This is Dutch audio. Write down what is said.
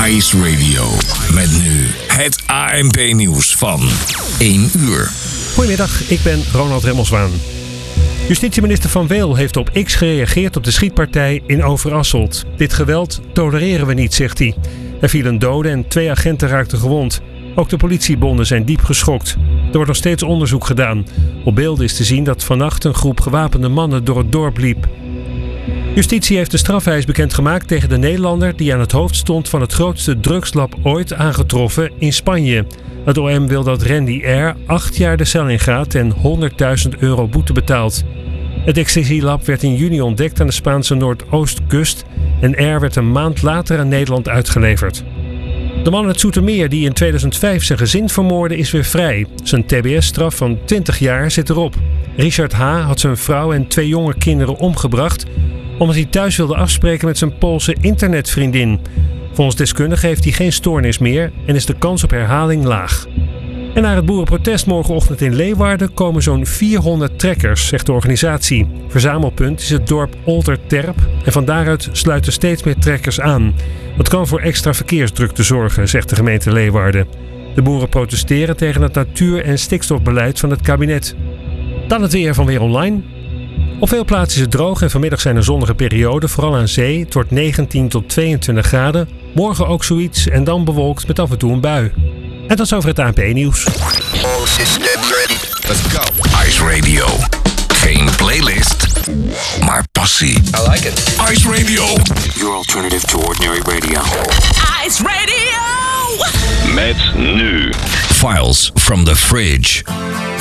Ice Radio. Met nu het ANP-nieuws van 1 uur. Goedemiddag, ik ben Ronald Remmelswaan. Justitieminister Van Weel heeft op X gereageerd op de schietpartij in Overasselt. Dit geweld tolereren we niet, zegt hij. Er viel een dode en 2 agenten raakten gewond. Ook de politiebonden zijn diep geschokt. Er wordt nog steeds onderzoek gedaan. Op beelden is te zien dat vannacht een groep gewapende mannen door het dorp liep. Justitie heeft de strafeis bekendgemaakt tegen de Nederlander die aan het hoofd stond van het grootste drugslab ooit aangetroffen in Spanje. Het OM wil dat Randy R. 8 jaar de cel ingaat en €100.000 boete betaalt. Het ecstasy-lab werd in juni ontdekt aan de Spaanse Noordoostkust en R. werd een maand later aan Nederland uitgeleverd. De man uit Zoetermeer die in 2005 zijn gezin vermoordde is weer vrij. Zijn tbs-straf van 20 jaar zit erop. Richard H. had zijn vrouw en 2 jonge kinderen omgebracht omdat hij thuis wilde afspreken met zijn Poolse internetvriendin. Volgens deskundigen heeft hij geen stoornis meer en is de kans op herhaling laag. En naar het boerenprotest morgenochtend in Leeuwarden komen zo'n 400 trekkers, zegt de organisatie. Verzamelpunt is het dorp Olterterp en van daaruit sluiten steeds meer trekkers aan. Dat kan voor extra verkeersdrukte zorgen, zegt de gemeente Leeuwarden. De boeren protesteren tegen het natuur- en stikstofbeleid van het kabinet. Dan het weer van Weer Online. Op veel plaatsen is het droog en vanmiddag zijn er zonnige perioden, vooral aan zee. Het wordt 19 tot 22 graden. Morgen ook zoiets en dan bewolkt met af en toe een bui. En tot zover het ANP-nieuws. Let's go. Ice Radio. Geen playlist, maar passie. I like it. Ice Radio. Your alternative to ordinary radio. Ice Radio! Met nu Files from the Fridge.